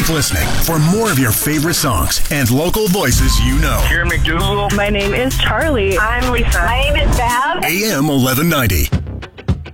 Keep listening for more of your favorite songs and local voices you know. Here, McDougal. My name is Charlie. I'm Lisa. My name is Bev. AM 1190.